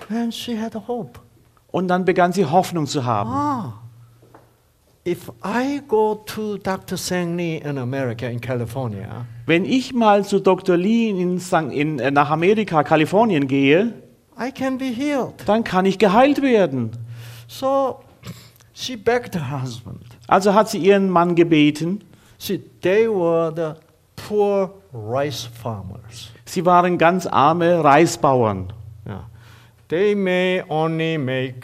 And she had hope. Und dann begann sie Hoffnung zu haben. If I go to Dr. Sang Lee in America, in California, Wenn ich mal zu Dr. Lee nach Amerika, Kalifornien gehe, I can be healed. dann kann ich geheilt werden. So she begged her husband. Also hat sie ihren Mann gebeten. See, they were the poor rice farmers. Sie waren ganz arme Reisbauern. Yeah. They may only make,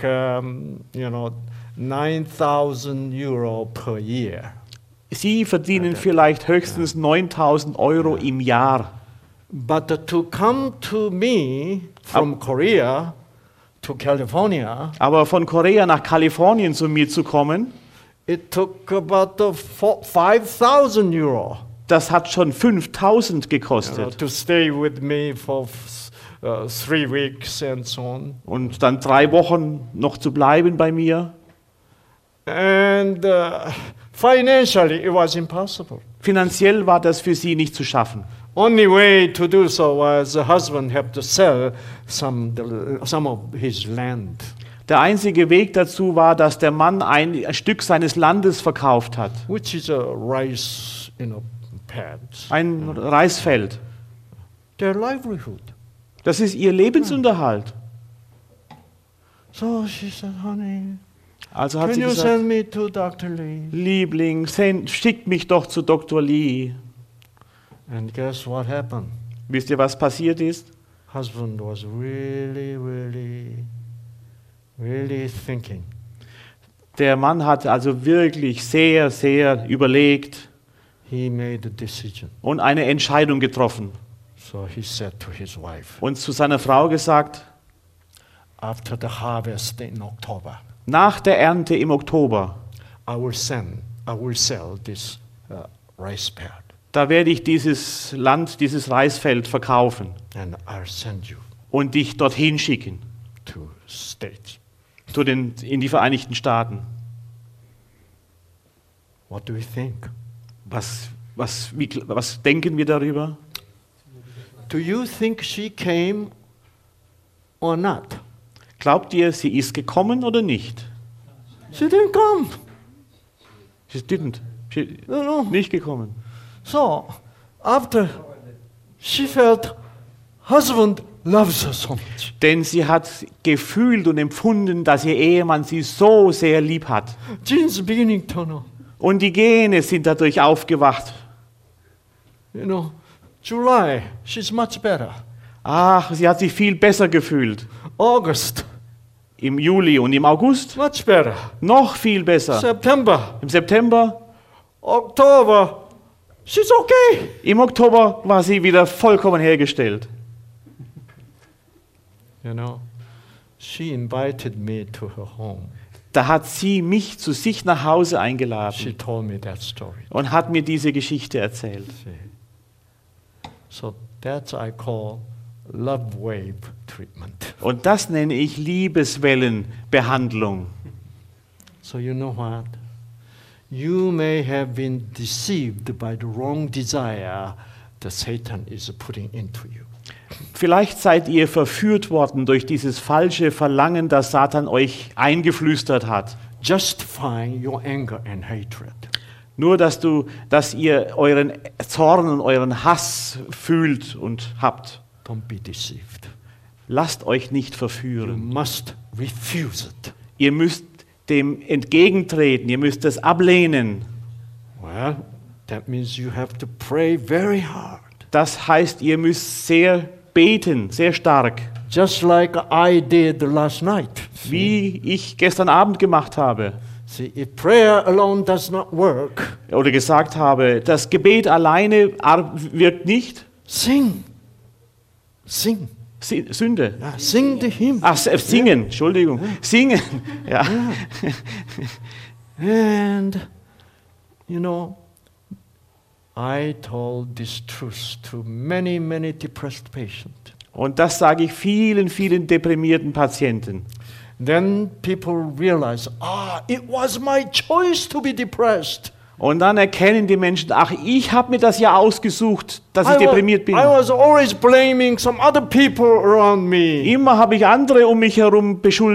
9,000 euro per year. Sie verdienen vielleicht höchstens 9.000 Euro im Jahr. But to come to me from Korea to California, Aber von Korea nach Kalifornien zu mir zu kommen, it took about 5,000 euro. das hat schon 5.000 gekostet. To stay with me for 3 weeks and so on. Und dann 3 Wochen noch zu bleiben bei mir. And financially it was impossible. Finanziell war das für sie nicht zu schaffen. Only way to do so was the husband had to sell some of his land. Der einzige Weg dazu war, dass der Mann ein Stück seines Landes verkauft hat. Which is a rice, pads. Ein Reisfeld. Their livelihood. Das ist ihr Lebensunterhalt. So she said, honey, Also hat can sie you gesagt, send me to Dr. Lee? Liebling, schickt mich doch zu Dr. Lee. And guess what happened? Wisst ihr, was passiert ist? Husband was really thinking. Der Mann hat also wirklich sehr, sehr überlegt He made a decision. und eine Entscheidung getroffen. So he said to his wife, Und zu seiner Frau gesagt, after the harvest in October, nach der Ernte im Oktober, I will sell this rice pad, da werde ich dieses Land, dieses Reisfeld verkaufen and I'll send you und dich dorthin schicken, to States. in die Vereinigten Staaten. What do we think? Was denken wir darüber? Do you think she came or not? Glaubt ihr, sie ist gekommen oder nicht? She didn't come. She didn't. No. Nicht gekommen. So, after she felt husband loves her so much. Denn sie hat gefühlt und empfunden, dass ihr Ehemann sie so sehr lieb hat. Genes beginning to know. Und die Gene sind dadurch aufgewacht. July, she's much better. Ach, sie hat sich viel besser gefühlt. August, Im Juli und im August much better. noch viel besser. September, Im September, October, she's okay. im Oktober war sie wieder vollkommen hergestellt. She invited me to her home. Da hat sie mich zu sich nach Hause She eingeladen told me that story. und hat mir diese Geschichte erzählt. So that's I call love wave treatment. Und das nenne ich Liebeswellenbehandlung. So you know what? You may have been deceived by the wrong desire that Satan is putting into you. Vielleicht seid ihr verführt worden durch dieses falsche Verlangen, das Satan euch eingeflüstert hat. Justifying your anger and hatred. Nur, dass ihr euren Zorn und euren Hass fühlt und habt. Don't be deceived. Lasst euch nicht You verführen. must refuse it. Ihr müsst dem entgegentreten, ihr müsst es ablehnen. Well, that means you have to pray very hard. Das heißt, ihr müsst sehr beten, sehr stark, Just like I did last night. wie ich gestern Abend gemacht habe See, if prayer alone does not work, oder gesagt habe. Das Gebet alleine wirkt nicht. sing. Sing. Sünde. Yeah, sing the hymn. Ach, singen, Entschuldigung. Singen. Ja. And, I told this truth to many, many depressed patients. Und das sage ich vielen, vielen deprimierten Patienten. Then people realize, it was my choice to be depressed. Und dann erkennen die Menschen, ach, ich habe mir das ja ausgesucht, dass ich deprimiert bin. I was always blaming some other people around me. Immer habe ich andere um mich herum beschuldigt.